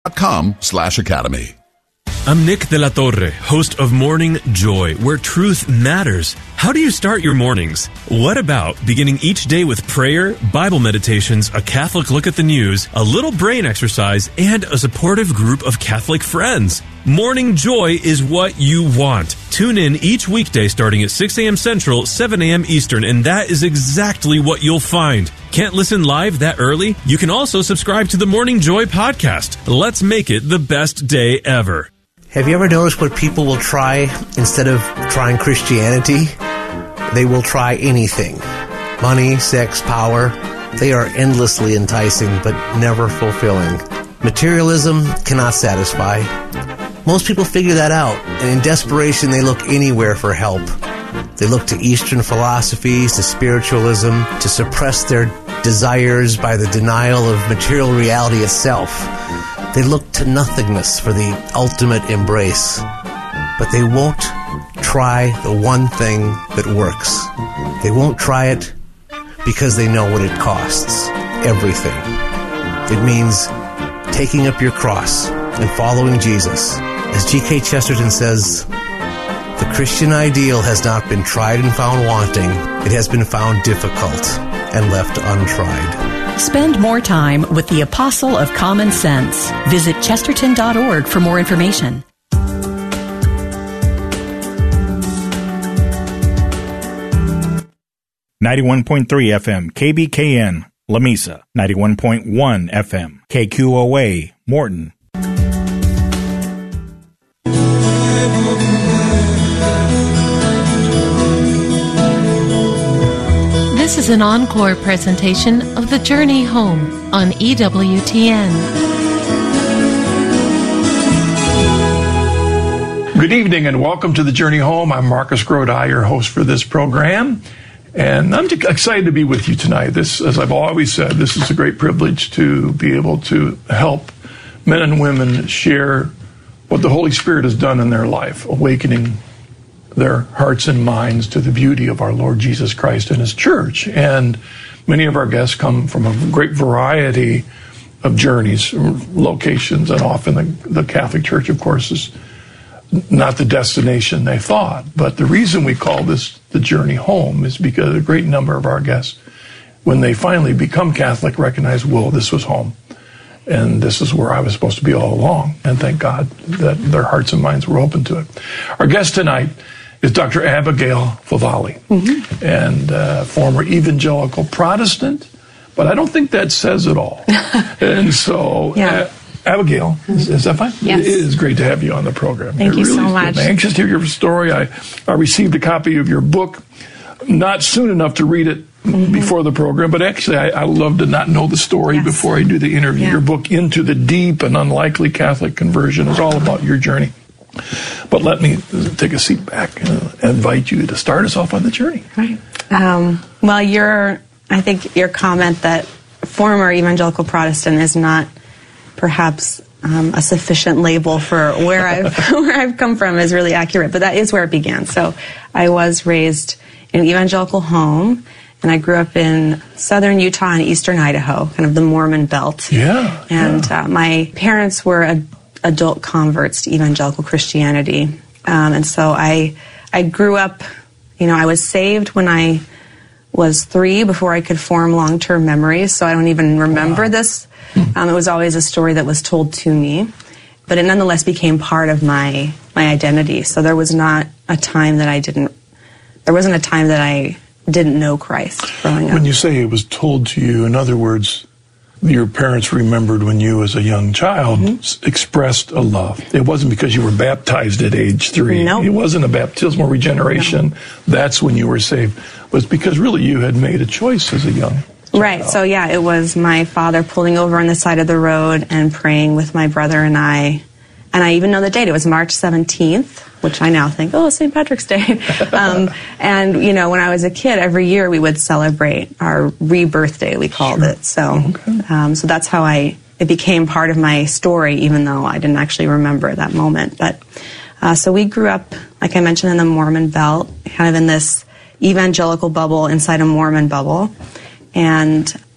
.com/academy. I'm Nick De La Torre, host of Morning Joy, where truth matters. How do you start your mornings? What about beginning each day with prayer, Bible meditations, a Catholic look at the news, a little brain exercise, and a supportive group of Catholic friends? Morning Joy is what you want. Tune in each weekday starting at 6 a.m. Central, 7 a.m. Eastern, and that is exactly what you'll find. Can't listen live that early? You can also subscribe to the Morning Joy podcast. Let's make it the best day ever. Have you ever noticed what people will try instead of trying Christianity? They will try anything. Money, sex, power. They are endlessly enticing but never fulfilling. Materialism cannot satisfy. Most people figure that out, and in desperation they look anywhere for help. They look to Eastern philosophies, to spiritualism, to suppress their desires by the denial of material reality itself. They look to nothingness for the ultimate embrace. But they won't try the one thing that works. They won't try it because they know what it costs. Everything. It means taking up your cross and following Jesus. As G.K. Chesterton says, the Christian ideal has not been tried and found wanting. It has been found difficult and left untried. Spend more time with the Apostle of Common Sense. Visit chesterton.org for more information. .3 FM, KBKN, Lamesa. 91.1 FM, KQOA, Morton. This is an encore presentation of The Journey Home on EWTN. Good evening and welcome to The Journey Home. I'm Marcus Grodi, your host for this program. And I'm excited to be with you tonight. This, as I've always said, this is a great privilege to be able to help men and women share what the Holy Spirit has done in their life, awakening their hearts and minds to the beauty of our Lord Jesus Christ and His church. And many of our guests come from a great variety of journeys, locations, and often the Catholic Church, of course, is not the destination they thought. But the reason we call this the journey home is because a great number of our guests, when they finally become Catholic, recognize, whoa, this was home. And this is where I was supposed to be all along. And thank God that their hearts and minds were open to it. Our guest tonight is Dr. Abigail Favale, and former evangelical Protestant, but I don't think that says it all. And so, Abigail, is that fine? Yes. It is great to have you on the program. Thank you so much. I'm anxious to hear your story. I received a copy of your book, not soon enough to read it before the program, but actually I love to not know the story before I do the interview. Your book, Into the Deep and Unlikely Catholic Conversion, is all about your journey. But let me take a seat back and invite you to start us off on the journey. Right. Well, I think your comment that former evangelical Protestant is not perhaps a sufficient label for where I've come from is really accurate, but that is where it began. So I was raised in an evangelical home, and I grew up in southern Utah and eastern Idaho, kind of the Mormon belt. And my parents were adult converts to evangelical Christianity. And so I grew up, I was saved when I was 3 before I could form long-term memories, so I don't even remember this. It was always a story that was told to me, but it nonetheless became part of my identity. So there was not a time that I didn't know Christ growing up. When you say it was told to you, in other words, your parents remembered when you as a young child expressed a love. It wasn't because you were baptized at age 3. No. It wasn't a baptismal regeneration. No. That's when you were saved. It was because really you had made a choice as a young child. Right. So it was my father pulling over on the side of the road and praying with my brother and I. And I even know the date. It was March 17th, which I now think, St. Patrick's Day. And, when I was a kid, every year we would celebrate our rebirth day, we called it. So so that's how it became part of my story, even though I didn't actually remember that moment. But so we grew up, like I mentioned, in the Mormon belt, kind of in this evangelical bubble inside a Mormon bubble. And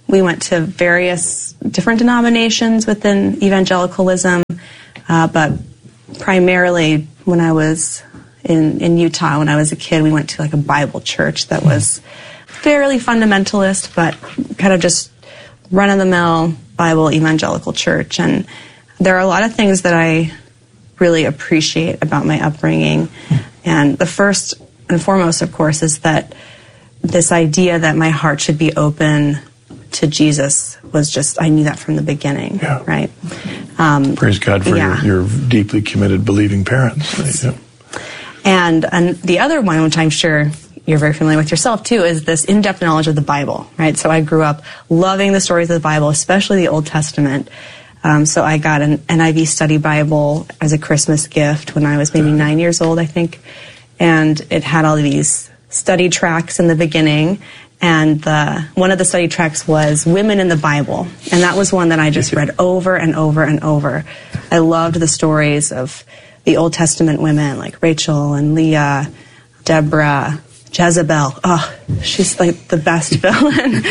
we went to various different denominations within evangelicalism, but primarily when I was in Utah, when I was a kid, we went to like a Bible church that was fairly fundamentalist, but kind of just run-of-the-mill Bible evangelical church. And there are a lot of things that I really appreciate about my upbringing. And the first and foremost, of course, is that this idea that my heart should be open to Jesus was just, I knew that from the beginning, right? Praise God for your deeply committed, believing parents. Yeah. And the other one, which I'm sure you're very familiar with yourself too, is this in-depth knowledge of the Bible, right? So I grew up loving the stories of the Bible, especially the Old Testament. So I got an NIV study Bible as a Christmas gift when I was maybe 9 years old, I think. And it had all these study tracks in the beginning. And one of the study tracks was Women in the Bible. And that was one that I just read over and over and over. I loved the stories of the Old Testament women like Rachel and Leah, Deborah, Jezebel. Oh, she's like the best villain.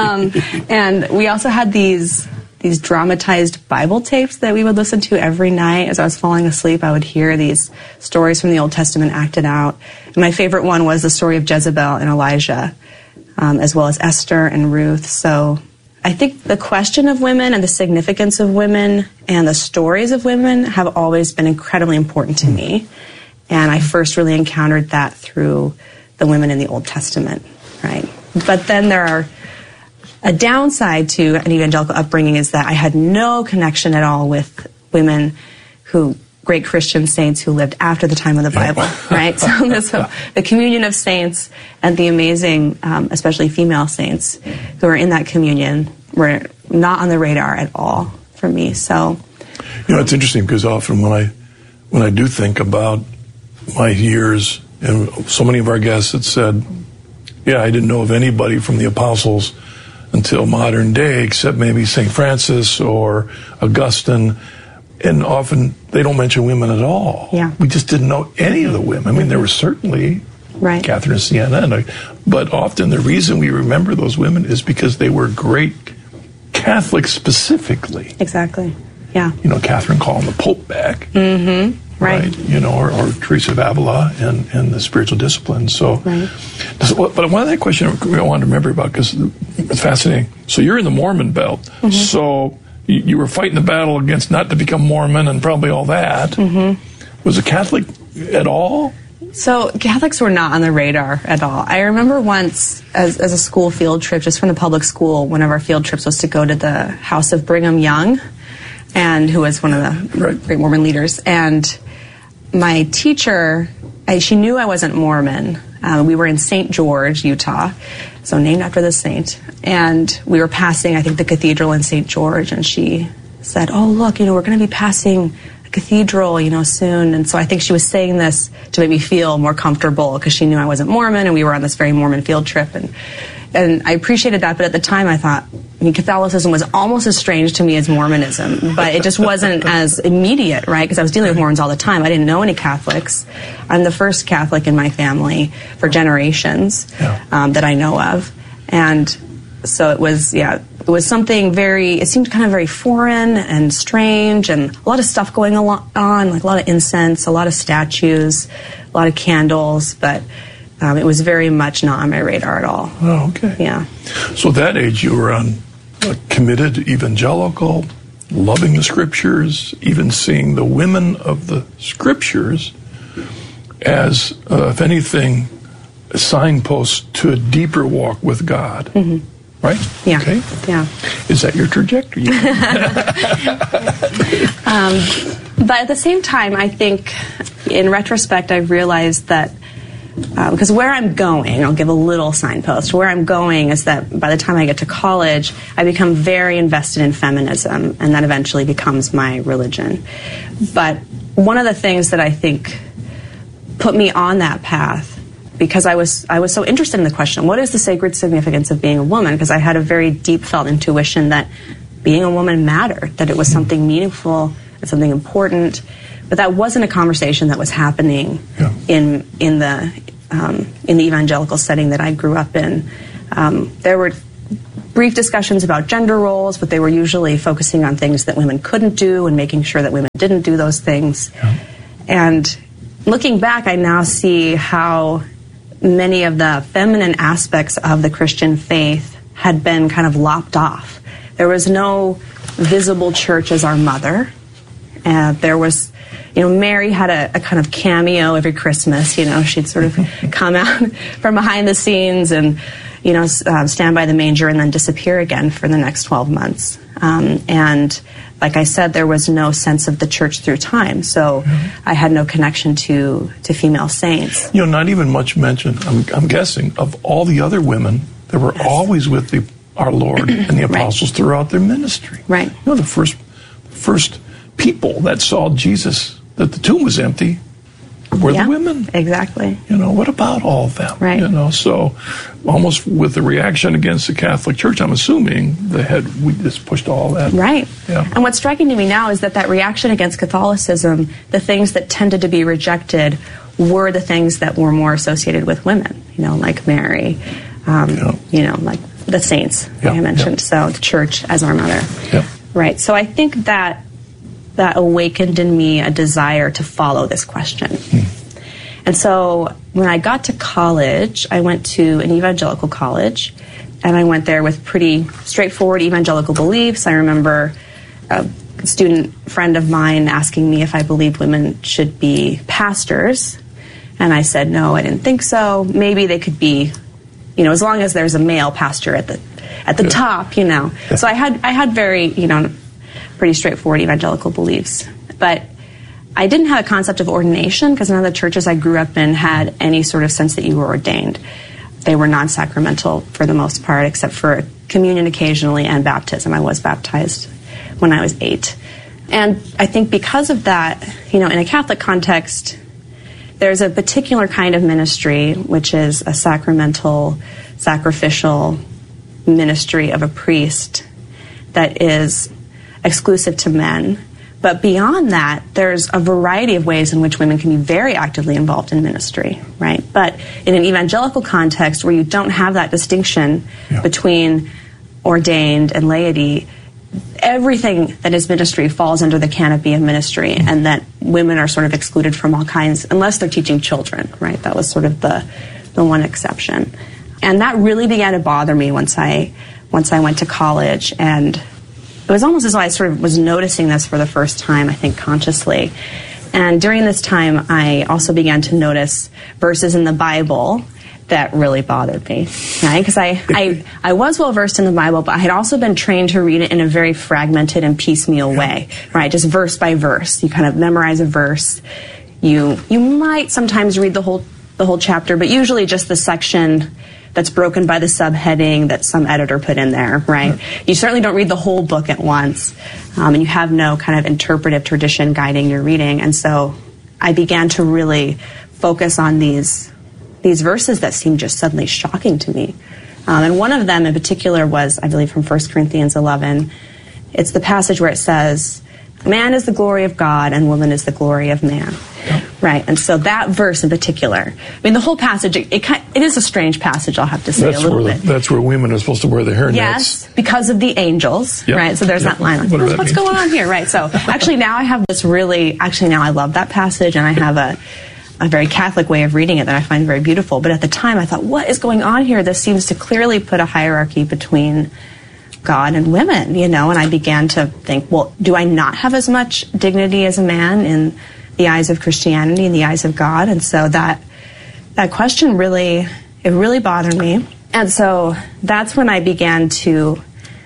And we also had these dramatized Bible tapes that we would listen to every night. As I was falling asleep, I would hear these stories from the Old Testament acted out. And my favorite one was the story of Jezebel and Elijah, as well as Esther and Ruth. So I think the question of women and the significance of women and the stories of women have always been incredibly important to me. And I first really encountered that through the women in the Old Testament, right? But then there are a downside to an evangelical upbringing is that I had no connection at all with women great Christian saints who lived after the time of the Bible, right? So the communion of saints and the amazing, especially female saints who are in that communion were not on the radar at all for me. So, it's interesting because often when I do think about my years, and so many of our guests had said, I didn't know of anybody from the apostles until modern day, except maybe St. Francis or Augustine. And often they don't mention women at all. Yeah. We just didn't know any of the women. I mean, there were certainly Catherine of Siena, but often the reason we remember those women is because they were great Catholics specifically. Exactly. Yeah. Catherine calling the Pope back. Mm-hmm. Right. Or Teresa of Avila and the spiritual disciplines. So, but one other question I wanted to remember about, because it's fascinating. So you're in the Mormon belt. Mm-hmm. So you were fighting the battle against not to become Mormon and probably all that. Mm-hmm. Was a Catholic at all? So Catholics were not on the radar at all. I remember once as a school field trip, just from the public school, one of our field trips was to go to the house of Brigham Young, and who was one of the great Mormon leaders. And my teacher, she knew I wasn't Mormon. We were in St. George, Utah, so named after the saint. And we were passing, I think, the cathedral in St. George, and she said, "Oh, look, we're going to be passing a cathedral, soon." And so I think she was saying this to make me feel more comfortable, because she knew I wasn't Mormon, and we were on this very Mormon field trip. And I appreciated that, but at the time I thought, Catholicism was almost as strange to me as Mormonism, but it just wasn't as immediate, right? Because I was dealing with Mormons all the time. I didn't know any Catholics. I'm the first Catholic in my family for generations that I know of. And so it was something it seemed kind of very foreign and strange, and a lot of stuff going on, like a lot of incense, a lot of statues, a lot of candles, but it was very much not on my radar at all. Oh, okay. Yeah. So at that age, you were on a committed evangelical, loving the Scriptures, even seeing the women of the Scriptures as, if anything, signposts to a deeper walk with God. Mm-hmm. Right? Yeah. Okay. Yeah. Is that your trajectory? But at the same time, I think, in retrospect, I've realized that because where I'm going, I'll give a little signpost. Where I'm going is that by the time I get to college, I become very invested in feminism, and that eventually becomes my religion. But one of the things that I think put me on that path, because I was so interested in the question, what is the sacred significance of being a woman? Because I had a very deep felt intuition that being a woman mattered, that it was something meaningful and something important. But that wasn't a conversation that was happening in the evangelical setting that I grew up in. There were brief discussions about gender roles, but they were usually focusing on things that women couldn't do and making sure that women didn't do those things. Yeah. And looking back, I now see how many of the feminine aspects of the Christian faith had been kind of lopped off. There was no visible church as our mother. There was, Mary had a kind of cameo every Christmas. She'd sort of come out from behind the scenes and, stand by the manger and then disappear again for the next 12 months. And like I said, there was no sense of the church through time. So I had no connection to female saints. Not even much mention, I'm guessing, of all the other women that were always with our Lord and the apostles throughout their ministry. Right. The first people that saw Jesus, that the tomb was empty, were the women. Exactly. What about all of them? Right. So almost with the reaction against the Catholic Church, I'm assuming we just pushed all that. Right. Yeah. And what's striking to me now is that reaction against Catholicism, the things that tended to be rejected were the things that were more associated with women, like Mary, like the saints I mentioned. So the church as our mother. Yeah. Right. So I think that awakened in me a desire to follow this question. And so when I got to college, I went to an evangelical college, and I went there with pretty straightforward evangelical beliefs. I remember a student friend of mine asking me if I believed women should be pastors, and I said no, I didn't think so. Maybe they could be, as long as there's a male pastor at the top, So I had very, pretty straightforward evangelical beliefs. But I didn't have a concept of ordination because none of the churches I grew up in had any sort of sense that you were ordained. They were non-sacramental for the most part, except for communion occasionally and baptism. I was baptized when I was 8. And I think because of that, in a Catholic context, there's a particular kind of ministry, which is a sacramental, sacrificial ministry of a priest that is exclusive to men. But beyond that, there's a variety of ways in which women can be very actively involved in ministry, right? But in an evangelical context where you don't have that distinction between ordained and laity, everything that is ministry falls under the canopy of ministry, and that women are sort of excluded from all kinds, unless they're teaching children, right? That was sort of the one exception. And that really began to bother me once I went to college, and it was almost as though I sort of was noticing this for the first time, I think, consciously. And during this time, I also began to notice verses in the Bible that really bothered me, right? Because I was well-versed in the Bible, but I had also been trained to read it in a very fragmented and piecemeal way, right? Just verse by verse. You kind of memorize a verse. You might sometimes read the whole chapter, but usually just the section that's broken by the subheading that some editor put in there, right? You certainly don't read the whole book at once, and you have no kind of interpretive tradition guiding your reading. And so I began to really focus on these verses that seemed just suddenly shocking to me. And one of them in particular was, I believe, from 1 Corinthians 11. It's the passage where it says, "Man is the glory of God and woman is the glory of man." Right, and so that verse in particular, the whole passage, it is a strange passage, I'll have to say a little bit. That's where women are supposed to wear the hairnets. Yes, because of the angels, right? So there's that line. What's going on here, right? So actually now I have this now I love that passage, and I have a very Catholic way of reading it that I find very beautiful. But at the time I thought, what is going on here? This seems to clearly put a hierarchy between God and women, and I began to think, well, do I not have as much dignity as a man in the eyes of Christianity, in the eyes of God? And so that question really bothered me. And so that's when I began to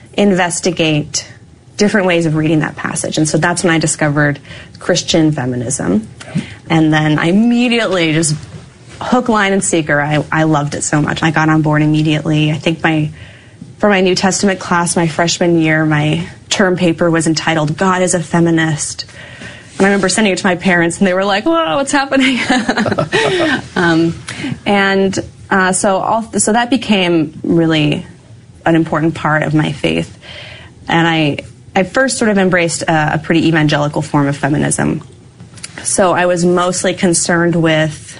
investigate different ways of reading that passage. And so that's when I discovered Christian feminism. And then I immediately, just hook, line, and sinker, I loved it so much. I got on board immediately. I think for my New Testament class, my freshman year, my term paper was entitled, "God is a Feminist." And I remember sending it to my parents, and they were like, "Whoa, what's happening?" So that became really an important part of my faith. And I first sort of embraced a pretty evangelical form of feminism. So I was mostly concerned with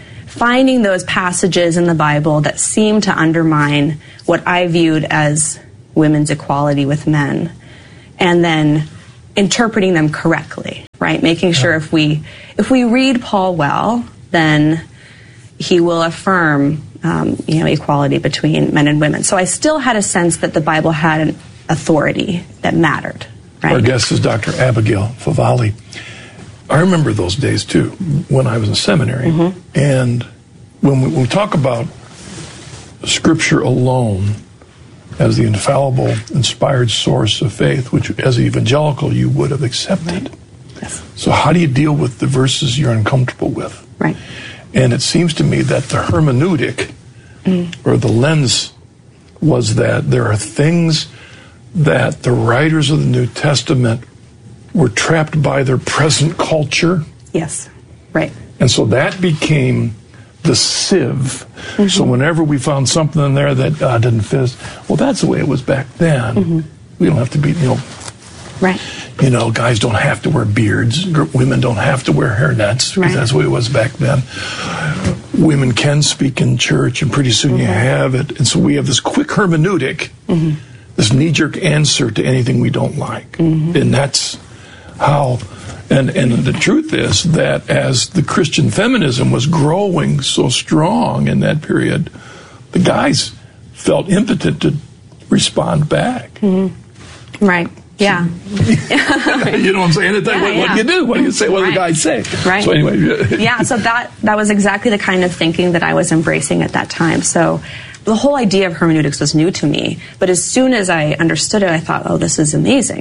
finding those passages in the Bible that seemed to undermine what I viewed as women's equality with men, and then interpreting them correctly, right? Making sure if we read Paul well, then he will affirm equality between men and women. So I still had a sense that the Bible had an authority that mattered, right? Our guest is Dr. Abigail Favale. I remember those days, too, when I was in seminary. Mm-hmm. And when we talk about Scripture alone as the infallible, inspired source of faith, which as an evangelical you would have accepted. Right. Yes. So how do you deal with the verses you're uncomfortable with? Right. And it seems to me that the hermeneutic, or the lens, was that there are things that the writers of the New Testament were trapped by their present culture. Yes, right. And so that became the sieve. Mm-hmm. So whenever we found something in there that didn't fit, well, that's the way it was back then. Mm-hmm. We don't have to be, right. Guys don't have to wear beards. Women don't have to wear hairnets, because that's the way it was back then. Women can speak in church, and pretty soon you have it. And so we have this quick hermeneutic, this knee-jerk answer to anything we don't like. Mm-hmm. And that's how... And the truth is that as the Christian feminism was growing so strong in that period, the guys felt impotent to respond back. Mm-hmm. Right. Yeah. You know what I'm saying? What do you do? What do you say? What do the guys say? Right. So anyway. Yeah, so that was exactly the kind of thinking that I was embracing at that time. So the whole idea of hermeneutics was new to me. But as soon as I understood it, I thought, oh, this is amazing.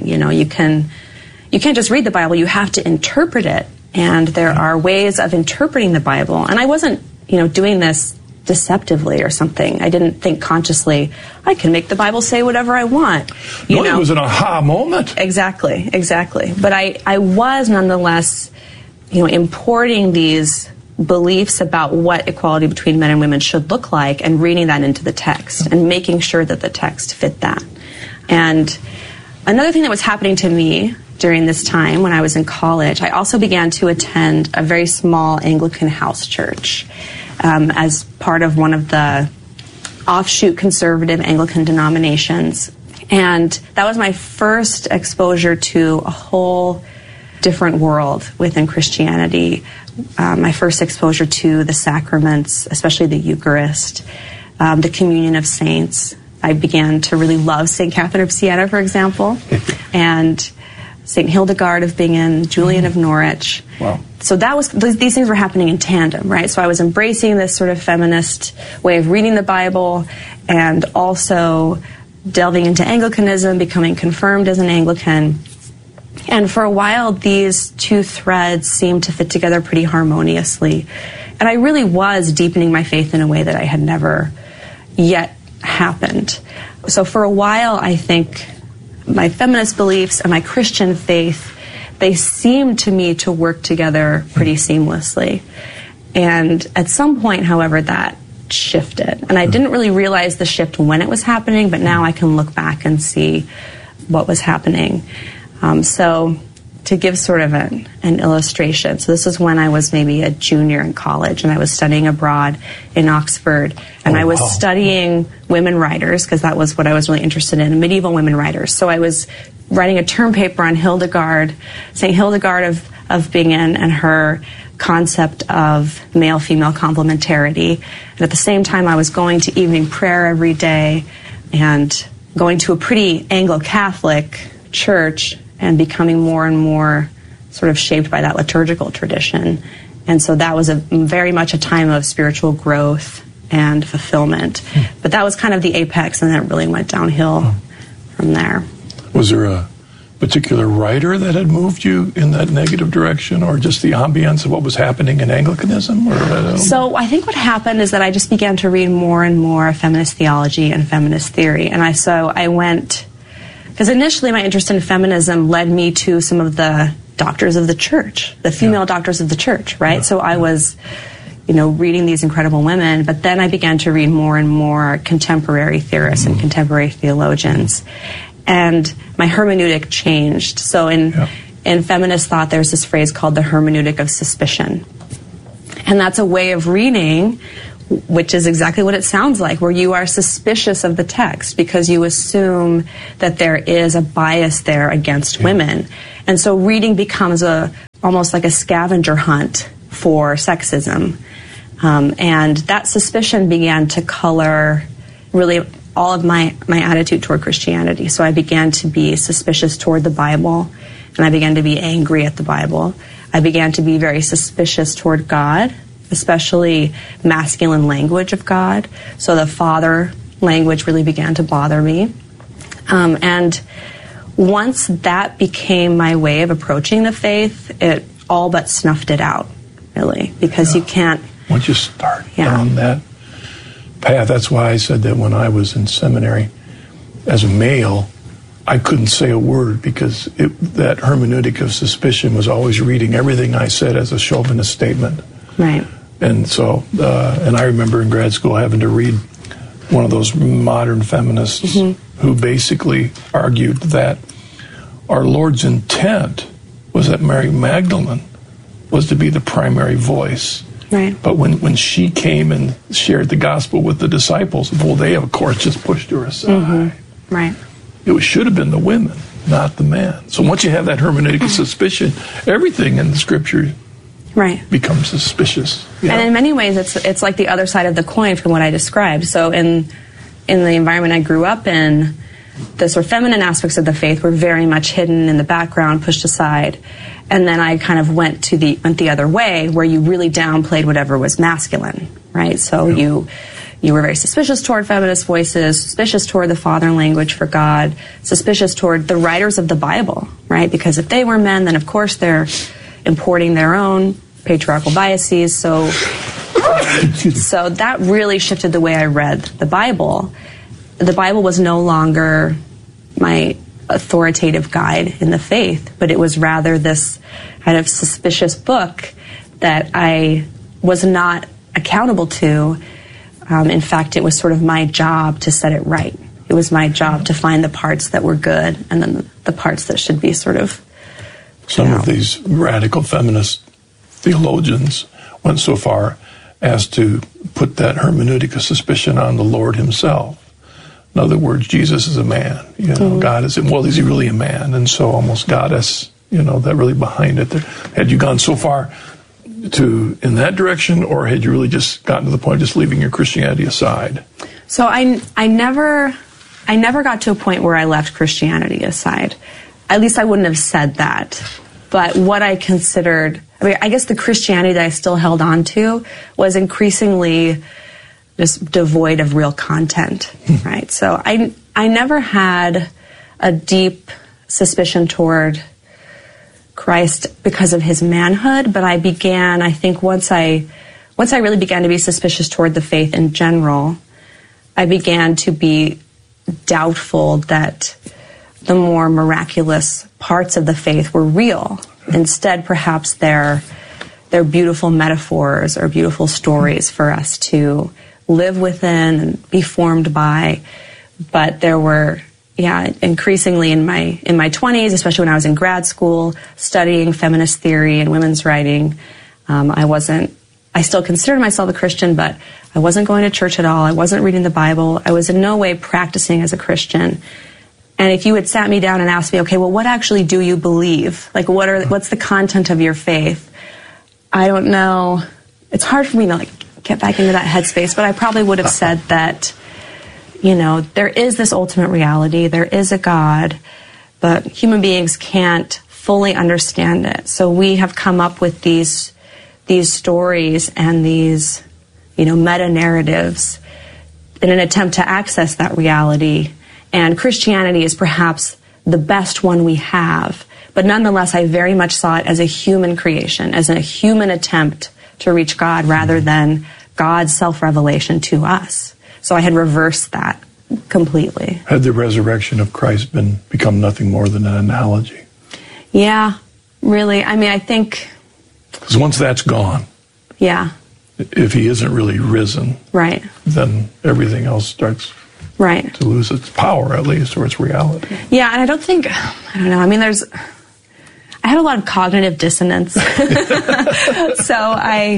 You can't just read the Bible, you have to interpret it. And there are ways of interpreting the Bible. And I wasn't, doing this deceptively or something. I didn't think consciously, I can make the Bible say whatever I want. It was an aha moment. Exactly. But I was nonetheless, importing these beliefs about what equality between men and women should look like and reading that into the text and making sure that the text fit that. And another thing that was happening to me during this time when I was in college, I also began to attend a very small Anglican house church as part of one of the offshoot conservative Anglican denominations. And that was my first exposure to a whole different world within Christianity. My first exposure to the sacraments, especially the Eucharist, the communion of saints. I began to really love St. Catherine of Siena, for example, and St. Hildegard of Bingen, Julian of Norwich. Wow. So these things were happening in tandem, right? So I was embracing this sort of feminist way of reading the Bible and also delving into Anglicanism, becoming confirmed as an Anglican. And for a while, these two threads seemed to fit together pretty harmoniously. And I really was deepening my faith in a way that I had never yet happened. So for a while, I think my feminist beliefs and my Christian faith, they seemed to me to work together pretty seamlessly. And at some point, however, that shifted. And I didn't really realize the shift when it was happening, but now I can look back and see what was happening. So to give sort of an illustration, so this is when I was maybe a junior in college and I was studying abroad in Oxford, and I was studying women writers because that was what I was really interested in, medieval women writers. So I was writing a term paper on Hildegard, St. Hildegard of Bingen and her concept of male-female complementarity. And at the same time, I was going to evening prayer every day and going to a pretty Anglo-Catholic church and becoming more and more sort of shaped by that liturgical tradition. And so that was very much a time of spiritual growth and fulfillment. But that was kind of the apex, and then it really went downhill from there. Was there a particular writer that had moved you in that negative direction, or just the ambience of what was happening in Anglicanism? So I think what happened is that I just began to read more and more feminist theology and feminist theory. And I went, because initially my interest in feminism led me to some of the doctors of the church, the female doctors of the church, right? So I was, reading these incredible women, but then I began to read more and more contemporary theorists and contemporary theologians. And my hermeneutic changed. So in feminist thought, there's this phrase called the hermeneutic of suspicion. And that's a way of reading which is exactly what it sounds like, where you are suspicious of the text because you assume that there is a bias there against women. And so reading becomes almost like a scavenger hunt for sexism. And that suspicion began to color really all of my attitude toward Christianity. So I began to be suspicious toward the Bible, and I began to be angry at the Bible. I began to be very suspicious toward God, especially masculine language of God. So the father language really began to bother me. And once that became my way of approaching the faith, it all but snuffed it out, really, because you can't... Once you start down that path, that's why I said that when I was in seminary as a male, I couldn't say a word because that hermeneutic of suspicion was always reading everything I said as a chauvinist statement. Right. And so, and I remember in grad school having to read one of those modern feminists who basically argued that our Lord's intent was that Mary Magdalene was to be the primary voice. Right. But when she came and shared the gospel with the disciples, well, they, of course, just pushed her aside. Right. It should have been the women, not the man. So once you have that hermeneutic of suspicion, everything in the Scripture becomes suspicious. And in many ways, it's like the other side of the coin from what I described. So in the environment I grew up in, the sort of feminine aspects of the faith were very much hidden in the background, pushed aside. And then I kind of went the other way, where you really downplayed whatever was masculine, right? So you were very suspicious toward feminist voices, suspicious toward the father language for God, suspicious toward the writers of the Bible, right? Because if they were men, then of course they're importing their own patriarchal biases. So that really shifted the way I read the Bible. The Bible was no longer my authoritative guide in the faith, but it was rather this kind of suspicious book that I was not accountable to. In fact, it was sort of my job to set it right. It was my job to find the parts that were good and then the parts that should be sort of... Some of these radical feminist theologians went so far as to put that hermeneutic of suspicion on the Lord himself. In other words, Jesus is a man. God is, well, is he really a man? And so almost goddess, that really behind it. Had you gone so far in that direction, or had you really just gotten to the point of just leaving your Christianity aside? So I never got to a point where I left Christianity aside. At least I wouldn't have said that. But what I considered, I guess the Christianity that I still held on to was increasingly just devoid of real content, right? So I never had a deep suspicion toward Christ because of his manhood, but I think once I really began to be suspicious toward the faith in general, I began to be doubtful that the more miraculous parts of the faith were real. Instead, perhaps they're beautiful metaphors or beautiful stories for us to live within and be formed by. But there were, increasingly in my 20s, especially when I was in grad school studying feminist theory and women's writing, I still considered myself a Christian, but I wasn't going to church at all. I wasn't reading the Bible. I was in no way practicing as a Christian. And if you had sat me down and asked me, okay, well, what actually do you believe? Like, what's the content of your faith? I don't know. It's hard for me to get back into that headspace, but I probably would have said that, there is this ultimate reality. There is a God, but human beings can't fully understand it. So we have come up with these stories and these, meta-narratives in an attempt to access that reality. And Christianity is perhaps the best one we have. But nonetheless, I very much saw it as a human creation, as a human attempt to reach God rather than God's self-revelation to us. So I had reversed that completely. Had the resurrection of Christ become nothing more than an analogy? Yeah, really. I think... Because once that's gone... Yeah. If he isn't really risen... Right. Then everything else starts... Right. To lose its power, at least, or its reality. Yeah, and I don't know, I had a lot of cognitive dissonance. So I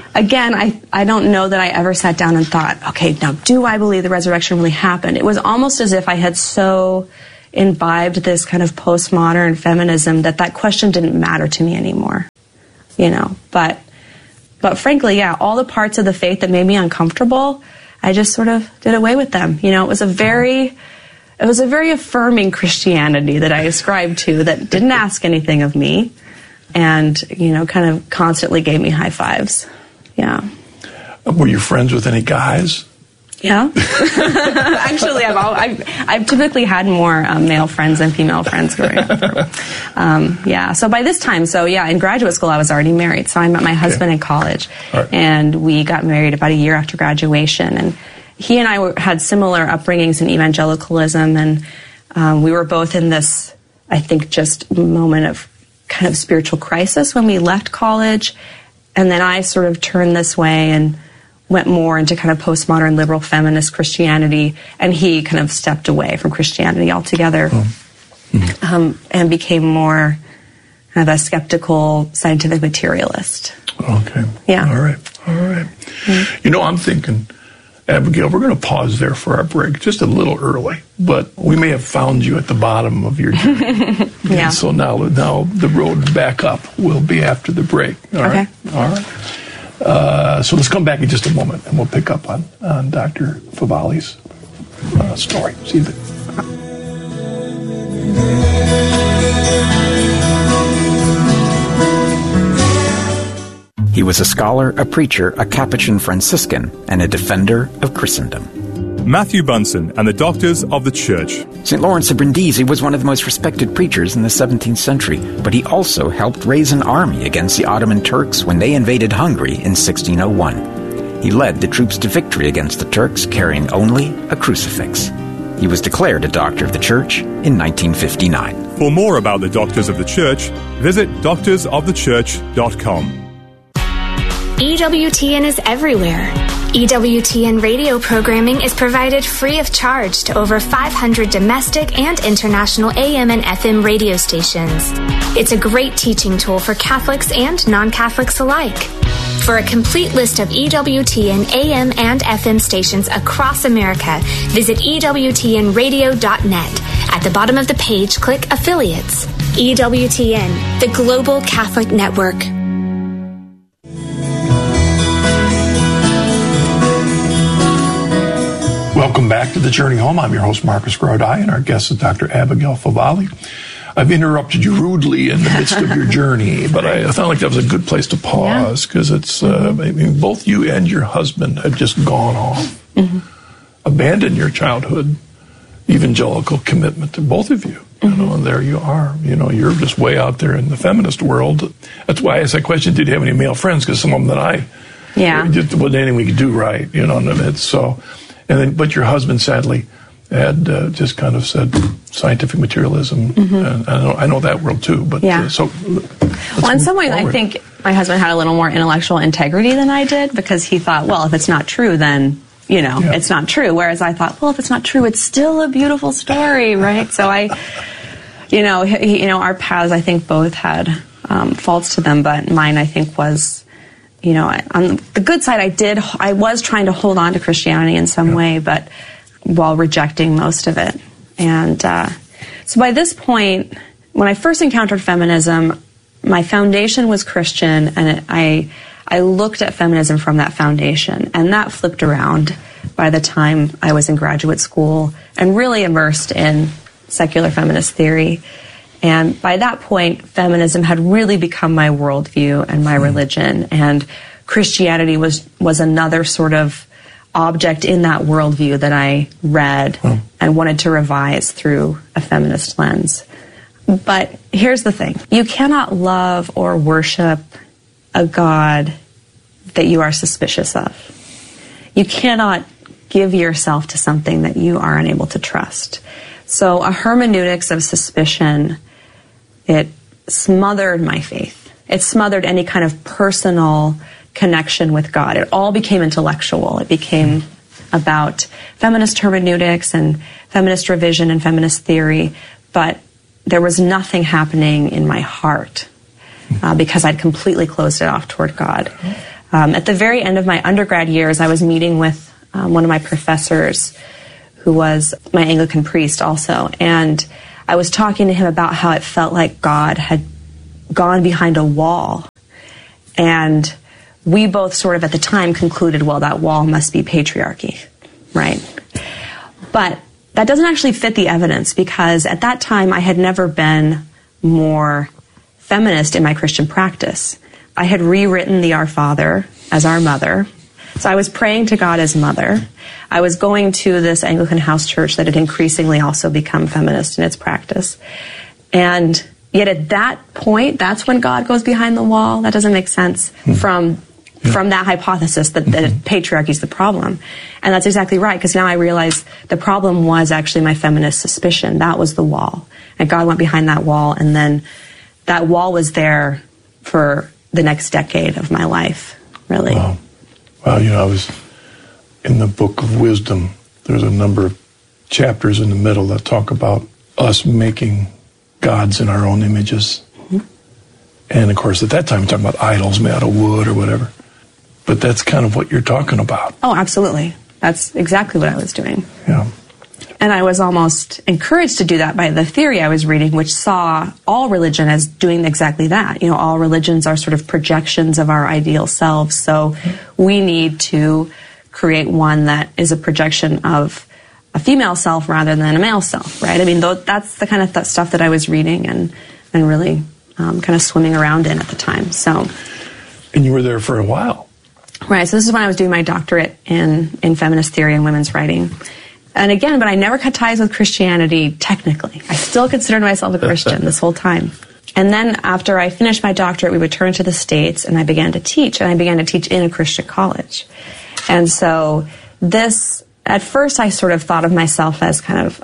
again, I don't know that I ever sat down and thought, okay, now do I believe the resurrection really happened? It was almost as if I had so imbibed this kind of postmodern feminism that question didn't matter to me anymore, But frankly, yeah, all the parts of the faith that made me uncomfortable, I just sort of did away with them. It was a very affirming Christianity that I ascribed to that didn't ask anything of me and, kind of constantly gave me high fives. Yeah. Were you friends with any guys? Yeah. Actually, I've typically had more male friends than female friends growing up. Yeah. So by this time, in graduate school, I was already married. So I met my husband in college, and we got married about a year after graduation. And he and I had similar upbringings in evangelicalism, and we were both in this, I think, just moment of kind of spiritual crisis when we left college. And then I sort of turned this way and went more into kind of postmodern liberal feminist Christianity, and he kind of stepped away from Christianity altogether and became more kind of a skeptical scientific materialist. Okay. Yeah. All right. Mm-hmm. I'm thinking, Abigail, we're going to pause there for our break just a little early, but we may have found you at the bottom of your journey. Yeah. So now the road back up will be after the break. All right. All right. So let's come back in just a moment, and we'll pick up on Dr. Favali's story. See you then. He was a scholar, a preacher, a Capuchin Franciscan, and a defender of Christendom. Matthew Bunson and the Doctors of the Church. St. Lawrence of Brindisi was one of the most respected preachers in the 17th century, but he also helped raise an army against the Ottoman Turks when they invaded Hungary in 1601. He led the troops to victory against the Turks, carrying only a crucifix. He was declared a Doctor of the Church in 1959. For more about the Doctors of the Church, visit doctorsofthechurch.com. EWTN is everywhere. EWTN radio programming is provided free of charge to over 500 domestic and international AM and FM radio stations. It's a great teaching tool for Catholics and non-Catholics alike. For a complete list of EWTN AM and FM stations across America, visit EWTNradio.net. At the bottom of the page, click Affiliates. EWTN, the Global Catholic Network. Welcome back to The Journey Home. I'm your host, Marcus Grodi, and our guest is Dr. Abigail Favali. I've interrupted you rudely in the midst of your journey, but I felt like that was a good place to pause because it's, both you and your husband have just gone off, abandoned your childhood evangelical commitment to both of you. And there you are. You're just way out there in the feminist world. That's why I asked that question, did you have any male friends? Because some of them that I, just wasn't anything we could do right, it's so. But your husband sadly had just kind of said scientific materialism, and I know that world too. But in some ways, I think my husband had a little more intellectual integrity than I did because he thought, well, if it's not true, then it's not true. Whereas I thought, well, if it's not true, it's still a beautiful story, right? So our paths, I think, both had faults to them, but mine, I think, was. On the good side, I was trying to hold on to Christianity in some way, but while rejecting most of it. And so by this point, when I first encountered feminism, my foundation was Christian, and I looked at feminism from that foundation, and that flipped around by the time I was in graduate school and really immersed in secular feminist theory. And by that point, feminism had really become my worldview and my religion, and Christianity was another sort of object in that worldview that I read and wanted to revise through a feminist lens. But here's the thing. You cannot love or worship a God that you are suspicious of. You cannot give yourself to something that you are unable to trust. So a hermeneutics of suspicion, it smothered my faith. It smothered any kind of personal connection with God. It all became intellectual. It became about feminist hermeneutics and feminist revision and feminist theory, but there was nothing happening in my heart because I'd completely closed it off toward God. At the very end of my undergrad years, I was meeting with one of my professors who was my Anglican priest also, and I was talking to him about how it felt like God had gone behind a wall. And we both sort of at the time concluded, well, that wall must be patriarchy, right? But that doesn't actually fit the evidence, because at that time I had never been more feminist in my Christian practice. I had rewritten the Our Father as our mother. So I was praying to God as mother. I was going to this Anglican house church that had increasingly also become feminist in its practice. And yet at that point, that's when God goes behind the wall. That doesn't make sense from that hypothesis that patriarchy is the problem. And that's exactly right, because now I realize the problem was actually my feminist suspicion. That was the wall. And God went behind that wall, and then that wall was there for the next decade of my life, really. Wow. Well, I was in the Book of Wisdom. There's a number of chapters in the middle that talk about us making gods in our own images. And of course, at that time, we're talking about idols made out of wood or whatever. But that's kind of what you're talking about. Oh, absolutely. That's exactly what I was doing. Yeah. And I was almost encouraged to do that by the theory I was reading, which saw all religion as doing exactly that. All religions are sort of projections of our ideal selves. So we need to create one that is a projection of a female self rather than a male self, right? I mean, that's the kind of stuff that I was reading and really kind of swimming around in at the time. So, and you were there for a while. Right. So this is when I was doing my doctorate in feminist theory and women's writing. And again, but I never cut ties with Christianity technically. I still considered myself a Christian this whole time. And then after I finished my doctorate, we returned to the States and I began to teach. And I began to teach in a Christian college. And so at first I sort of thought of myself as kind of,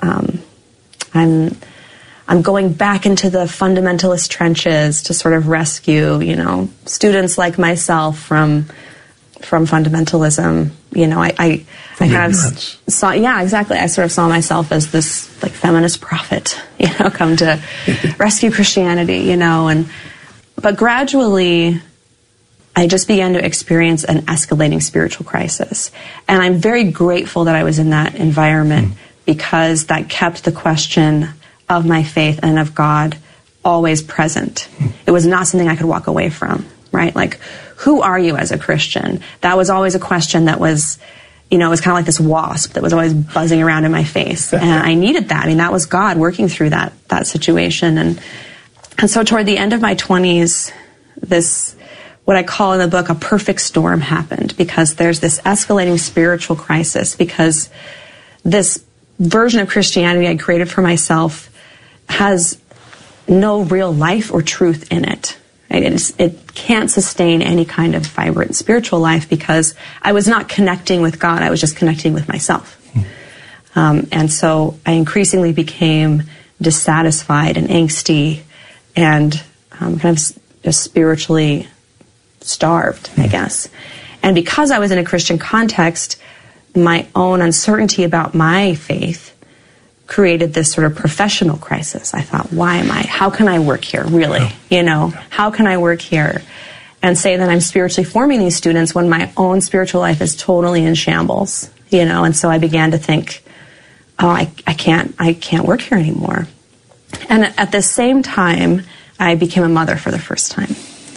I'm going back into the fundamentalist trenches to sort of rescue, students like myself from fundamentalism. I kind of saw, exactly. I sort of saw myself as this like feminist prophet, come to rescue Christianity, but gradually I just began to experience an escalating spiritual crisis. And I'm very grateful that I was in that environment because that kept the question of my faith and of God always present. It was not something I could walk away from, right? Like, who are you as a Christian? That was always a question that was, it was kind of like this wasp that was always buzzing around in my face. And I needed that. I mean, that was God working through that situation. And so toward the end of my 20s, this, what I call in the book, a perfect storm happened, because there's this escalating spiritual crisis, because this version of Christianity I created for myself has no real life or truth in it. It can't sustain any kind of vibrant spiritual life because I was not connecting with God. I was just connecting with myself. And so I increasingly became dissatisfied and angsty and kind of just spiritually starved, I guess. And because I was in a Christian context, my own uncertainty about my faith created this sort of professional crisis. I thought, how can I work here, really? How can I work here and say that I'm spiritually forming these students when my own spiritual life is totally in shambles, And so I began to think, I can't work here anymore. And at the same time, I became a mother for the first time.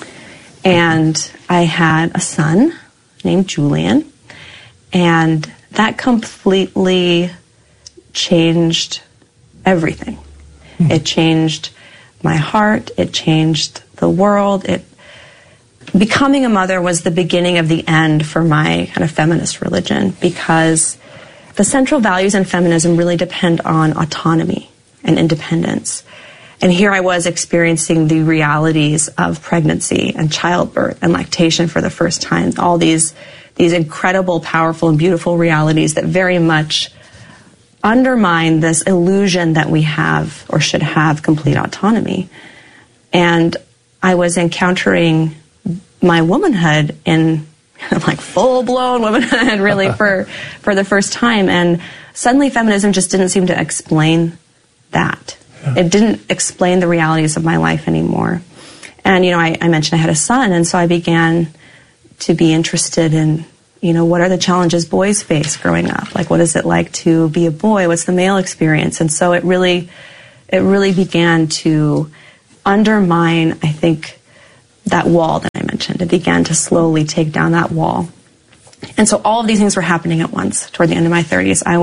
And I had a son named Julian, and that completely changed everything. It changed my heart. It changed the world. Becoming a mother was the beginning of the end for my kind of feminist religion, because the central values in feminism really depend on autonomy and independence. And here I was experiencing the realities of pregnancy and childbirth and lactation for the first time. All these incredible, powerful, and beautiful realities that very much undermine this illusion that we have or should have complete autonomy. And I was encountering my womanhood in like full-blown womanhood really for the first time. And suddenly feminism just didn't seem to explain that. It didn't explain the realities of my life anymore. And, I mentioned I had a son, and so I began to be interested in, what are the challenges boys face growing up? Like, what is it like to be a boy? What's the male experience? And so it really began to undermine, I think, that wall that I mentioned. It began to slowly take down that wall. And so all of these things were happening at once. Toward the end of my 30s, I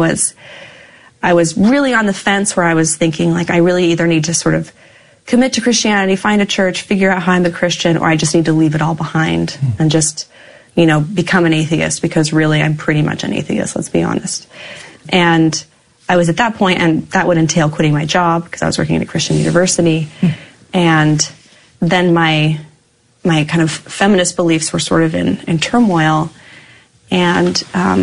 was really on the fence where I was thinking, like, I really either need to sort of commit to Christianity, find a church, figure out how I'm a Christian, or I just need to leave it all behind and just, become an atheist, because really I'm pretty much an atheist, let's be honest. And I was at that point, and that would entail quitting my job because I was working at a Christian university. And then my kind of feminist beliefs were sort of in turmoil. And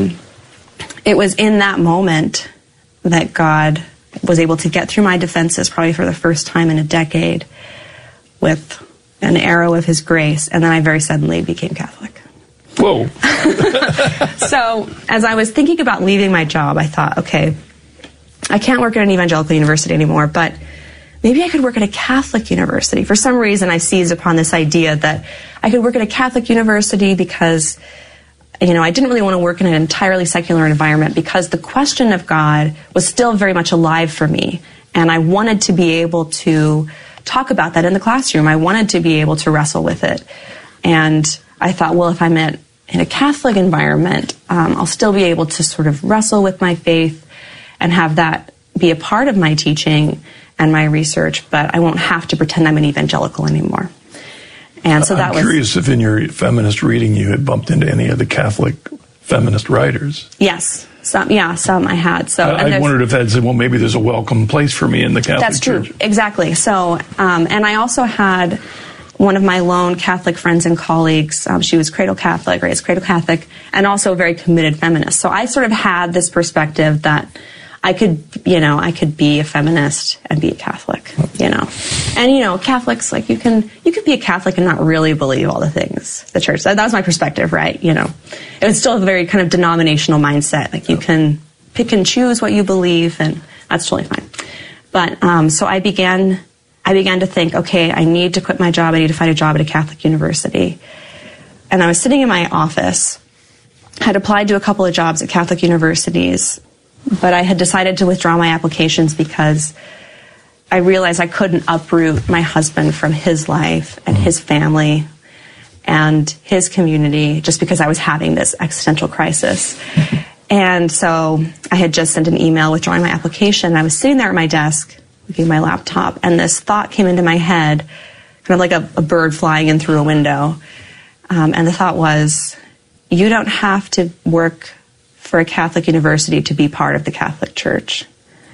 it was in that moment that God was able to get through my defenses, probably for the first time in a decade, with an arrow of his grace. And then I very suddenly became Catholic. Whoa. So as I was thinking about leaving my job, I thought, okay, I can't work at an evangelical university anymore, but maybe I could work at a Catholic university. For some reason, I seized upon this idea that I could work at a Catholic university because, I didn't really want to work in an entirely secular environment, because the question of God was still very much alive for me. And I wanted to be able to talk about that in the classroom. I wanted to be able to wrestle with it. And I thought, well, if I'm in a Catholic environment, I'll still be able to sort of wrestle with my faith and have that be a part of my teaching and my research, but I won't have to pretend I'm an evangelical anymore. And so I'm curious if in your feminist reading you had bumped into any of the Catholic feminist writers. Yes, some I had. So I wondered if that said, well, maybe there's a welcome place for me in the Catholic Church. Church. That's true, exactly. So, and I also had one of my lone Catholic friends and colleagues. She was cradle Catholic, raised cradle Catholic, and also a very committed feminist. So I sort of had this perspective that I could be a feminist and be a Catholic, And, Catholics, like, you could be a Catholic and not really believe all the things the church. That was my perspective, right? It was still a very kind of denominational mindset. Like, you can pick and choose what you believe, and that's totally fine. But, so I began to think, okay, I need to quit my job. I need to find a job at a Catholic university. And I was sitting in my office, had applied to a couple of jobs at Catholic universities, but I had decided to withdraw my applications because I realized I couldn't uproot my husband from his life and his family and his community just because I was having this existential crisis. And so I had just sent an email withdrawing my application. I was sitting there at my desk looking at my laptop, and this thought came into my head, kind of like a bird flying in through a window. And the thought was, you don't have to work for a Catholic university to be part of the Catholic Church.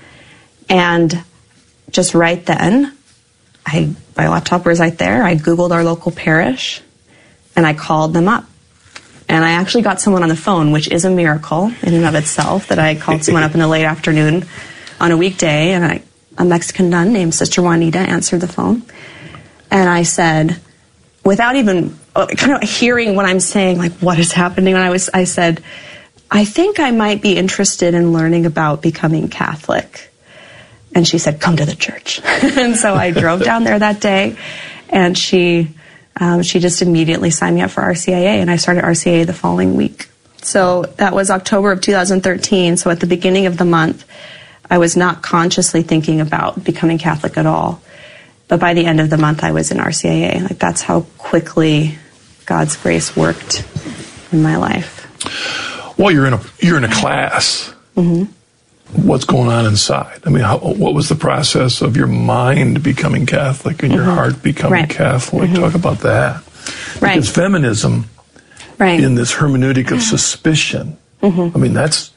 And just right then, my laptop was right there. I Googled our local parish, and I called them up. And I actually got someone on the phone, which is a miracle in and of itself, that I called someone up in the late afternoon on a weekday, and a Mexican nun named Sister Juanita answered the phone. And I said, without even kind of hearing what I'm saying, like what is happening, I said, I think I might be interested in learning about becoming Catholic. And she said, come to the church. And so I drove down there that day, and she just immediately signed me up for RCIA, and I started RCIA the following week. So that was October of 2013. So at the beginning of the month, I was not consciously thinking about becoming Catholic at all. But by the end of the month, I was in RCIA. Like, that's how quickly God's grace worked in my life. Well, you're in a class. Mm-hmm. What's going on inside? I mean, what was the process of your mind becoming Catholic and your heart becoming Catholic? Talk about that. Because feminism, in this hermeneutic of suspicion, I mean,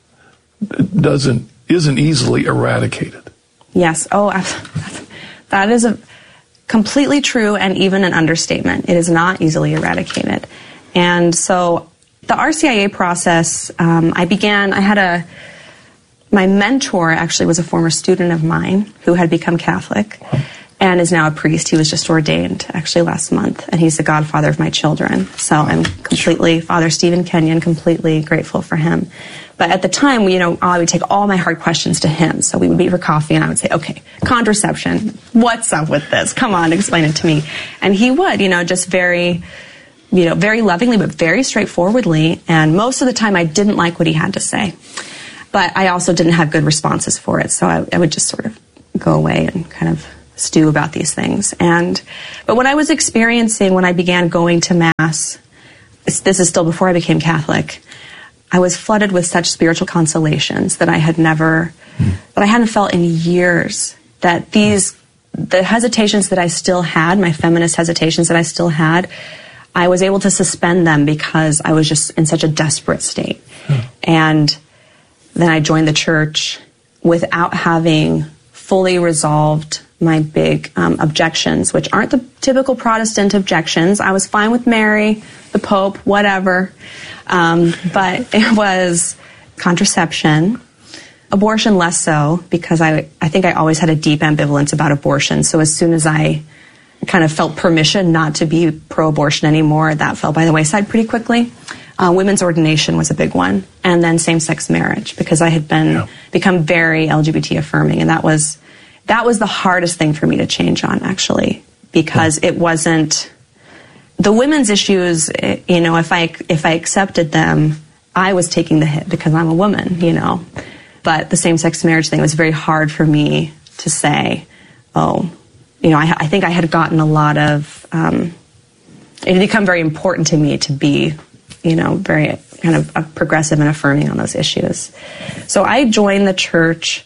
isn't easily eradicated. Yes. Oh, that is completely true, and even an understatement. It is not easily eradicated. And so the RCIA process, my mentor actually was a former student of mine who had become Catholic and is now a priest. He was just ordained actually last month, and he's the godfather of my children. So I'm completely, Father Stephen Kenyon, completely grateful for him. But at the time, I would take all my hard questions to him. So we would meet for coffee, and I would say, okay, contraception, what's up with this? Come on, explain it to me. And he would, just very very lovingly, but very straightforwardly. And most of the time I didn't like what he had to say. But I also didn't have good responses for it. So I would just sort of go away and kind of stew about these things. But when I was when I began going to Mass, this is still before I became Catholic, I was flooded with such spiritual consolations that I hadn't felt in years, that the hesitations that I still had, my feminist hesitations that I still had, I was able to suspend them because I was just in such a desperate state. And then I joined the church without having fully resolved my big objections, which aren't the typical Protestant objections. I was fine with Mary, the Pope, whatever. But it was contraception, abortion less so, because I think I always had a deep ambivalence about abortion. So as soon as I kind of felt permission not to be pro-abortion anymore, that fell by the wayside pretty quickly. Women's ordination was a big one. And then same-sex marriage, because I had become very LGBT affirming. And that was the hardest thing for me to change on, actually, because it wasn't the women's issues. If I accepted them, I was taking the hit because I'm a woman, But the same-sex marriage thing was very hard for me to say, I think I had gotten a lot of, it had become very important to me to be, very kind of progressive and affirming on those issues. So I joined the church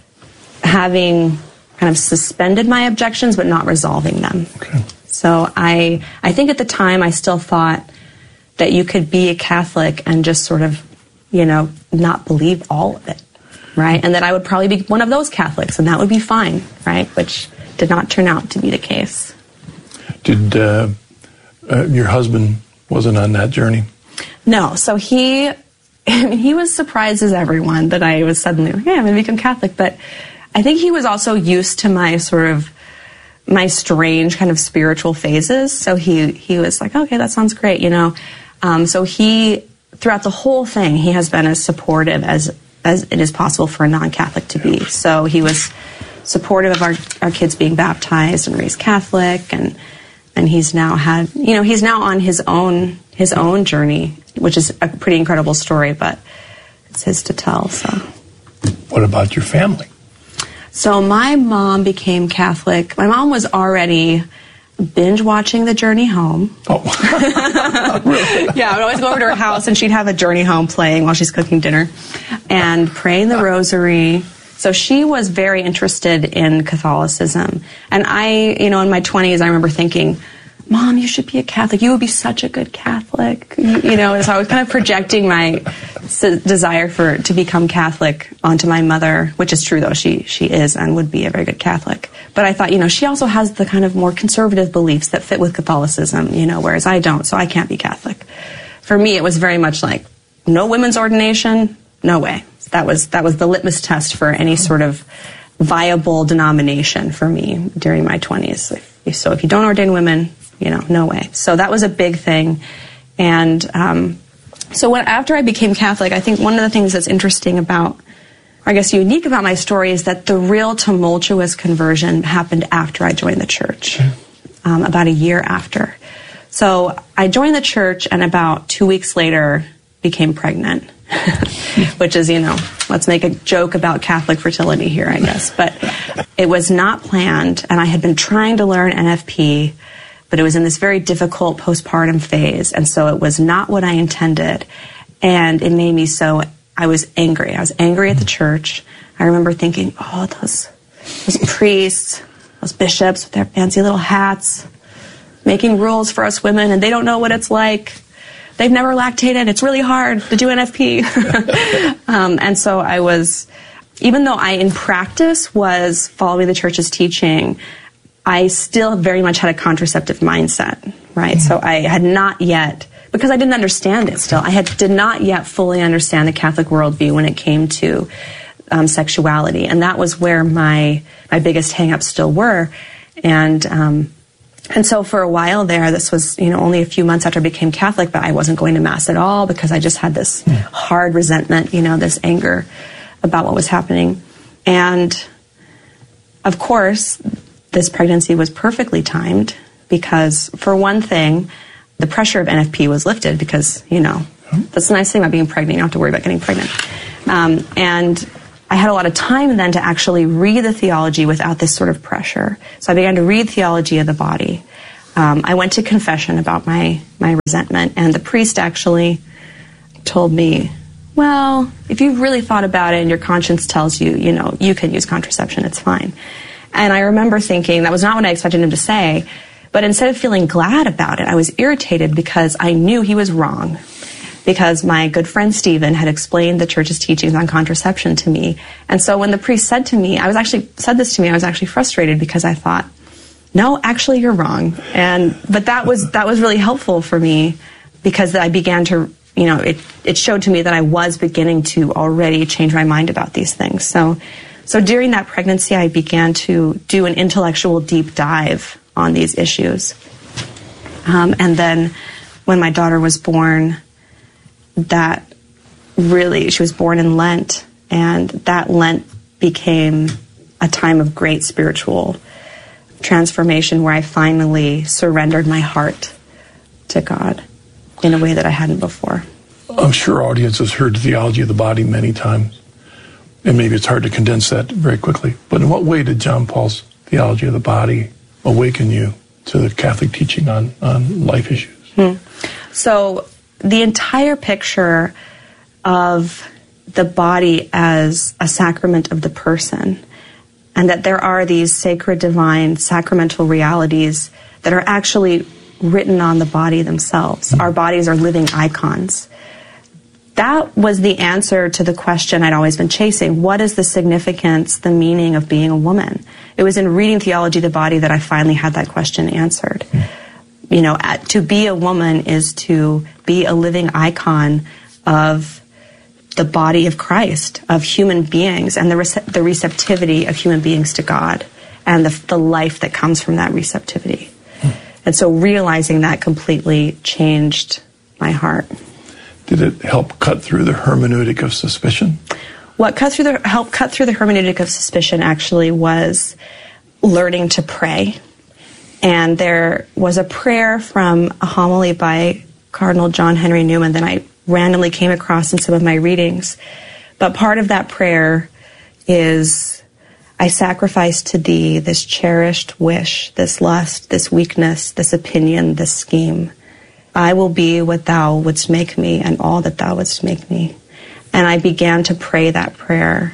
having kind of suspended my objections but not resolving them. Okay. So I think at the time I still thought that you could be a Catholic and just sort of, not believe all of it, right? And that I would probably be one of those Catholics and that would be fine, right? Which did not turn out to be the case. Did your husband wasn't on that journey? No. So he was surprised as everyone that I was suddenly like, I'm going to become Catholic. But I think he was also used to my strange kind of spiritual phases. So he was like, okay, that sounds great, So he, throughout the whole thing, he has been as supportive as it is possible for a non-Catholic to be. So he was supportive of our kids being baptized and raised Catholic, and he's now he's now on his own journey, which is a pretty incredible story, but it's his to tell. So, what about your family? So my mom became Catholic. My mom was already binge watching The Journey Home. Oh, really? Yeah, I would always go over to her house and she'd have A Journey Home playing while she's cooking dinner and praying the rosary. So she was very interested in Catholicism. And I, in my 20s, I remember thinking, Mom, you should be a Catholic. You would be such a good Catholic. So I was kind of projecting my desire to become Catholic onto my mother, which is true, though. She is and would be a very good Catholic. But I thought, she also has the kind of more conservative beliefs that fit with Catholicism, whereas I don't, so I can't be Catholic. For me, it was very much like, no women's ordination, no way. That was the litmus test for any sort of viable denomination for me during my 20s. So if you don't ordain women, no way. So that was a big thing. And so after I became Catholic, I think one of the things that's interesting about, or I guess unique about my story, is that the real tumultuous conversion happened after I joined the church, about a year after. So I joined the church and about 2 weeks later became pregnant, which is, let's make a joke about Catholic fertility here, I guess. But it was not planned, and I had been trying to learn NFP, but it was in this very difficult postpartum phase, and so it was not what I intended, and it made me I was angry. I was angry at the church. I remember thinking, those priests, those bishops with their fancy little hats, making rules for us women, and they don't know what it's like. They've never lactated. It's really hard to do NFP. And so I was, even though I in practice was following the church's teaching, I still very much had a contraceptive mindset, right? So I had not yet, because I didn't understand it still, did not yet fully understand the Catholic worldview when it came to sexuality. And that was where my biggest hang-ups still were. And so for a while there, this was, only a few months after I became Catholic, but I wasn't going to Mass at all because I just had this hard resentment, this anger about what was happening. And of course, this pregnancy was perfectly timed because, for one thing, the pressure of NFP was lifted because, that's the nice thing about being pregnant. You don't have to worry about getting pregnant. And I had a lot of time then to actually read the theology without this sort of pressure. So I began to read theology of the body. I went to confession about my resentment, and the priest actually told me, well, if you've really thought about it and your conscience tells you, you can use contraception, it's fine. And I remember thinking, that was not what I expected him to say, but instead of feeling glad about it, I was irritated because I knew he was wrong. Because my good friend Stephen had explained the church's teachings on contraception to me. And so when the priest said this to me, I was actually frustrated because I thought, no, actually you're wrong. But that was really helpful for me because I began to, it showed to me that I was beginning to already change my mind about these things. So during that pregnancy, I began to do an intellectual deep dive on these issues. And then when my daughter was born, she was born in Lent, and that Lent became a time of great spiritual transformation where I finally surrendered my heart to God in a way that I hadn't before. I'm sure our audience has heard the theology of the body many times, and maybe it's hard to condense that very quickly. But in what way did John Paul's theology of the body awaken you to the Catholic teaching on life issues? So the entire picture of the body as a sacrament of the person, and that there are these sacred, divine, sacramental realities that are actually written on the body themselves. Our bodies are living icons. That was the answer to the question I'd always been chasing. What is the significance, the meaning of being a woman? It was in reading Theology of the Body that I finally had that question answered. To be a woman is to be a living icon of the body of Christ, of human beings, and the receptivity of human beings to God, and the life that comes from that receptivity. And so realizing that completely changed my heart. Did it help cut through the hermeneutic of suspicion? What helped cut through the hermeneutic of suspicion actually was learning to pray. And there was a prayer from a homily by Cardinal John Henry Newman that I randomly came across in some of my readings. But part of that prayer is, I sacrifice to thee this cherished wish, this lust, this weakness, this opinion, this scheme. I will be what thou wouldst make me and all that thou wouldst make me. And I began to pray that prayer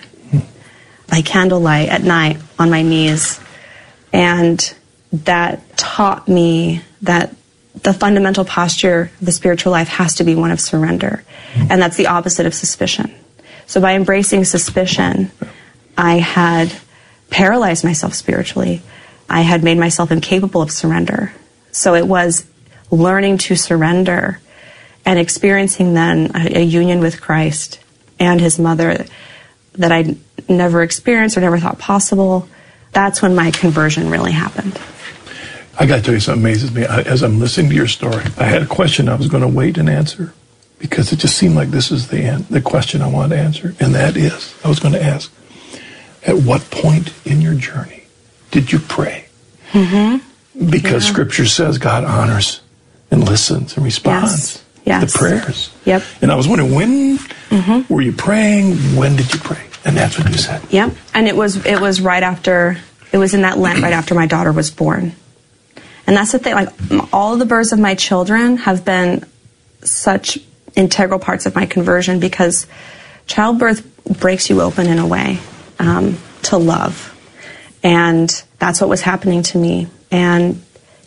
by candlelight at night on my knees. And that taught me that the fundamental posture of the spiritual life has to be one of surrender. And that's the opposite of suspicion. So by embracing suspicion, I had paralyzed myself spiritually. I had made myself incapable of surrender. So it was learning to surrender and experiencing then a union with Christ and his mother that I'd never experienced or never thought possible. That's when my conversion really happened. I got to tell you something amazes me. As I'm listening to your story, I had a question I was going to wait and answer because it just seemed like this is the question I wanted to answer. And that is, I was going to ask, at what point in your journey did you pray? Mm-hmm. Because Scripture says God honors and listens and responds to the prayers. Yep. And I was wondering, when were you praying? When did you pray? And that's what you said. Yep. And it was right after, it was in that Lent right after my daughter was born. And that's the thing, like, all of the births of my children have been such integral parts of my conversion because childbirth breaks you open in a way to love. And that's what was happening to me. And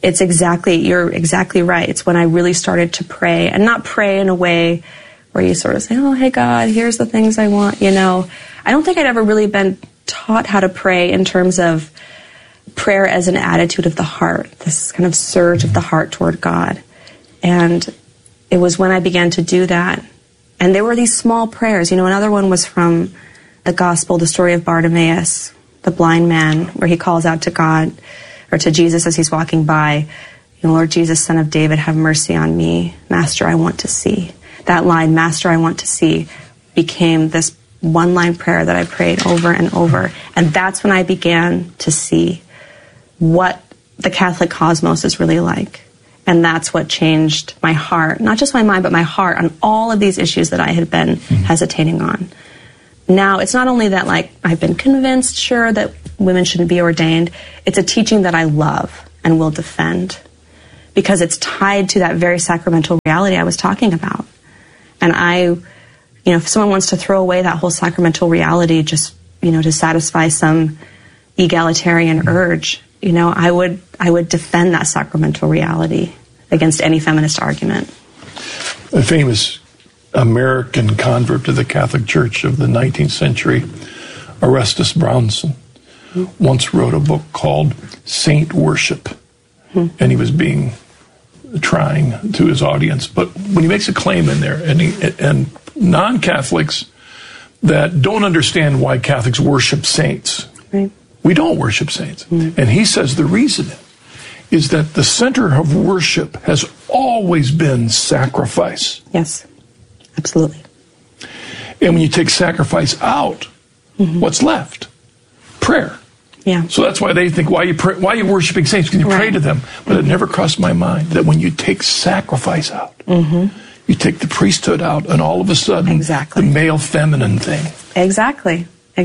you're exactly right. It's when I really started to pray, and not pray in a way where you sort of say, oh, hey, God, here's the things I want, I don't think I'd ever really been taught how to pray in terms of prayer as an attitude of the heart, this kind of surge of the heart toward God. And it was when I began to do that. And there were these small prayers. Another one was from the gospel, the story of Bartimaeus, the blind man, where he calls out to God, or to Jesus as he's walking by, Lord Jesus, Son of David, have mercy on me. Master, I want to see. That line, Master, I want to see, became this one-line prayer that I prayed over and over. And that's when I began to see what the Catholic cosmos is really like. And that's what changed my heart, not just my mind, but my heart on all of these issues that I had been hesitating on. Now, it's not only that, like, I've been convinced, sure, that women shouldn't be ordained. It's a teaching that I love and will defend because it's tied to that very sacramental reality I was talking about. And if someone wants to throw away that whole sacramental reality just, to satisfy some egalitarian urge, I would defend that sacramental reality against any feminist argument. A famous American convert to the Catholic Church of the 19th century, Orestes Brownson, once wrote a book called Saint Worship. And he was trying to his audience. But when he makes a claim in there, and non-Catholics that don't understand why Catholics worship saints, right. We don't worship saints. And he says the reason is that the center of worship has always been sacrifice. Yes, absolutely. And when you take sacrifice out, what's left? Prayer. Yeah. So that's why they think, why are you worshiping saints? Because you pray to them. But it never crossed my mind that when you take sacrifice out, you take the priesthood out, and all of a sudden, the male-feminine thing. Exactly.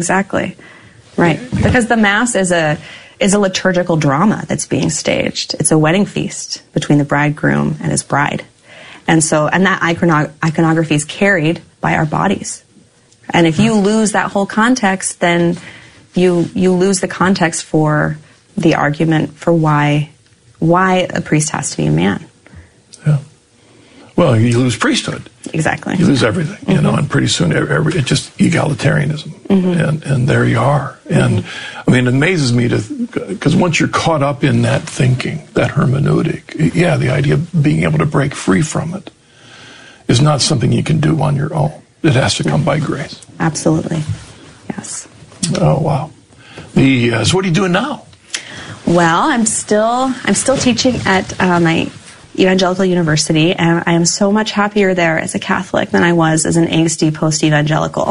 Right. Because the Mass is a liturgical drama that's being staged. It's a wedding feast between the bridegroom and his bride. And that iconography is carried by our bodies. And if you lose that whole context, then you lose the context for the argument for why a priest has to be a man. Yeah. Well, you lose priesthood. Exactly. You lose everything, and pretty soon it's just egalitarianism. And there you are. And I mean, it amazes me because once you're caught up in that thinking, that hermeneutic, the idea of being able to break free from it is not something you can do on your own. It has to come by grace. Absolutely. Yes. Oh, wow. So what are you doing now? Well, I'm still teaching at my evangelical university, and I am so much happier there as a Catholic than I was as an angsty post-evangelical.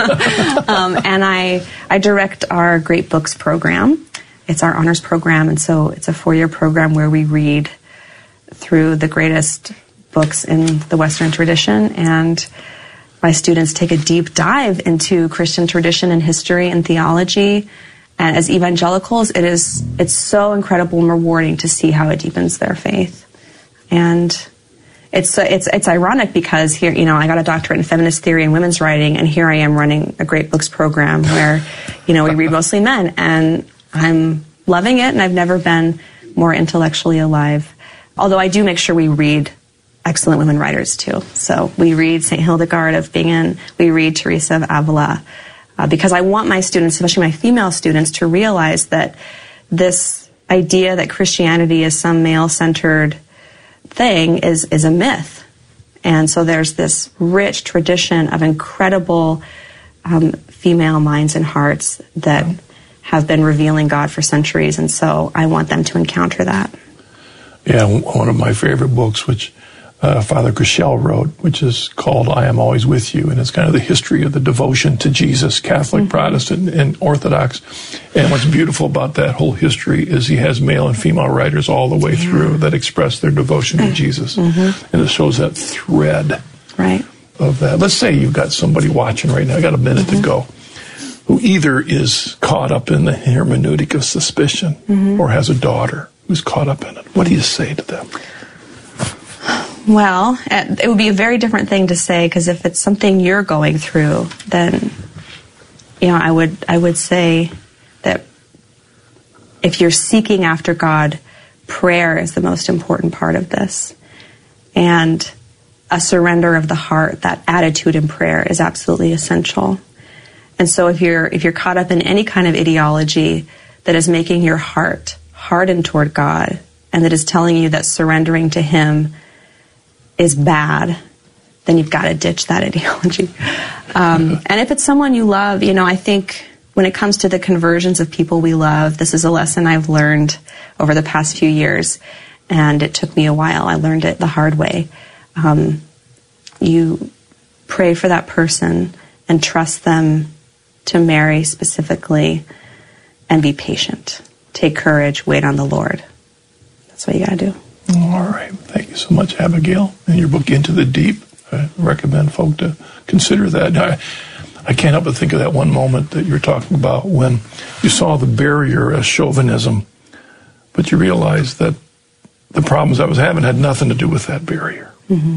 And I direct our Great Books program. It's our honors program, and so it's a 4-year program where we read through the greatest books in the Western tradition, and my students take a deep dive into Christian tradition and history and theology. And as evangelicals, it's so incredible and rewarding to see how it deepens their faith. And it's ironic because here, I got a doctorate in feminist theory and women's writing, and here I am running a Great Books program where, we read mostly men, and I'm loving it, and I've never been more intellectually alive. Although I do make sure we read excellent women writers too. So we read St. Hildegard of Bingen, we read Teresa of Avila, because I want my students, especially my female students, to realize that this idea that Christianity is some male-centered thing is a myth. And so there's this rich tradition of incredible female minds and hearts that have been revealing God for centuries, and so I want them to encounter that. Yeah, one of my favorite books, which Father Grishel wrote, which is called I Am Always With You, and it's kind of the history of the devotion to Jesus, Catholic, Protestant, and Orthodox. And what's beautiful about that whole history is he has male and female writers all the way through that express their devotion to Jesus. And it shows that thread of that. Let's say you've got somebody watching right now, I got a minute to go, who either is caught up in the hermeneutic of suspicion or has a daughter who's caught up in it. What do you say to them? Well, it would be a very different thing to say, because if it's something you're going through, then, I would say that if you're seeking after God, prayer is the most important part of this. And a surrender of the heart, that attitude in prayer is absolutely essential. And so if you're caught up in any kind of ideology that is making your heart hardened toward God, and that is telling you that surrendering to Him is bad, then you've got to ditch that ideology. And if it's someone you love, I think when it comes to the conversions of people we love, this is a lesson I've learned over the past few years, and it took me a while. I learned it the hard way. You pray for that person and trust them to marry specifically, and be patient. Take courage, wait on the Lord. That's what you got to do. All right. Thank you so much, Abigail. In your book, Into the Deep, I recommend folk to consider that. Now, I can't help but think of that one moment that you're talking about when you saw the barrier as chauvinism, but you realized that the problems I was having had nothing to do with that barrier. Mm-hmm.